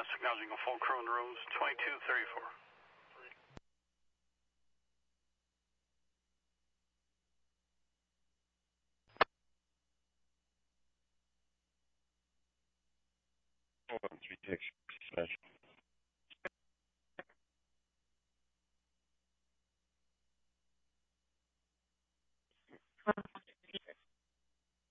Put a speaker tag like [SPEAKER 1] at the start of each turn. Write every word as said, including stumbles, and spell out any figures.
[SPEAKER 1] S, acknowledging a full crew on the rooms, twenty-two thirty-four.
[SPEAKER 2] One, three, six, smash.